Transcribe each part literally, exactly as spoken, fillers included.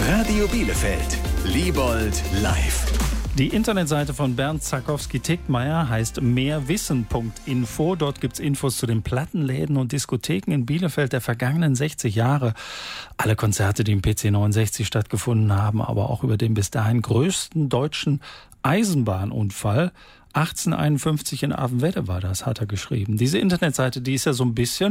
Radio Bielefeld, Liebold live. Die Internetseite von Bernd Zakowski-Tickmeyer heißt mehrwissen punkt info. Dort gibt es Infos zu den Plattenläden und Diskotheken in Bielefeld der vergangenen sechzig Jahre. Alle Konzerte, die im P C neunundsechzig stattgefunden haben, aber auch über den bis dahin größten deutschen Eisenbahnunfall. achtzehnhunderteinundfünfzig in Avenwedde war das, hat er geschrieben. Diese Internetseite, die ist ja so ein bisschen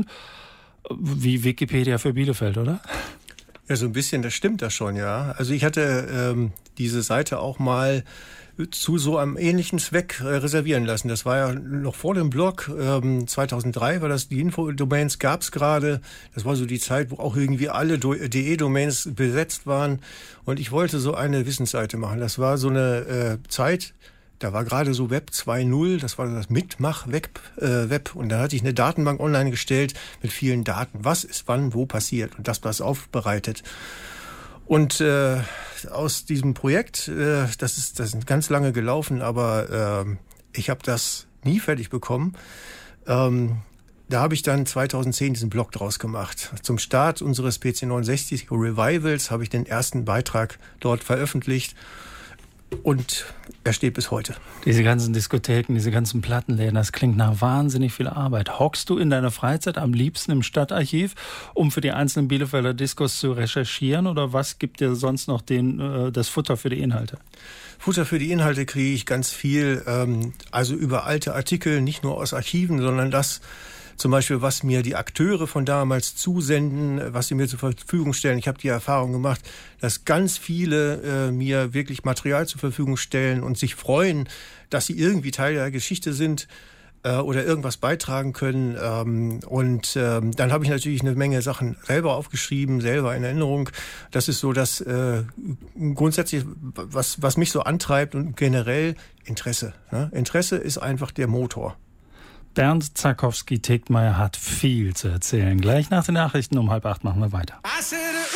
wie Wikipedia für Bielefeld, oder? Ja, so ein bisschen, das stimmt das schon, ja. Also ich hatte ähm, diese Seite auch mal zu so einem ähnlichen Zweck äh, reservieren lassen. Das war ja noch vor dem Blog. Ähm, zweitausenddrei war das, die Infodomains gab es gerade. Das war so die Zeit, wo auch irgendwie alle D E-Domains besetzt waren. Und ich wollte so eine Wissensseite machen. Das war so eine äh, Zeit, da war gerade so Web zwei Punkt null, das war das Mitmach-Web. Äh, Web. Und da hatte ich eine Datenbank online gestellt mit vielen Daten. Was ist wann, wo passiert? Und das war es aufbereitet. Und äh, aus diesem Projekt, äh, das ist das ist ganz lange gelaufen, aber äh, ich habe das nie fertig bekommen. Ähm, da habe ich dann zweitausendzehn diesen Blog draus gemacht. Zum Start unseres P C neunundsechzig Revivals habe ich den ersten Beitrag dort veröffentlicht. Und er steht bis heute. Diese ganzen Diskotheken, diese ganzen Plattenläden, das klingt nach wahnsinnig viel Arbeit. Hockst du in deiner Freizeit am liebsten im Stadtarchiv, um für die einzelnen Bielefelder Diskos zu recherchieren? Oder was gibt dir sonst noch den, äh, das Futter für die Inhalte? Futter für die Inhalte kriege ich ganz viel, ähm, also über alte Artikel, nicht nur aus Archiven, sondern das zum Beispiel, was mir die Akteure von damals zusenden, was sie mir zur Verfügung stellen. Ich habe die Erfahrung gemacht, dass ganz viele äh, mir wirklich Material zur Verfügung stellen und sich freuen, dass sie irgendwie Teil der Geschichte sind äh, oder irgendwas beitragen können. Ähm, und ähm, dann habe ich natürlich eine Menge Sachen selber aufgeschrieben, selber in Erinnerung. Das ist so das äh, grundsätzlich, was, was mich so antreibt und generell Interesse. Ne? Interesse ist einfach der Motor. Bernd Zakowski-Tickmeyer hat viel zu erzählen. Gleich nach den Nachrichten um halb acht machen wir weiter.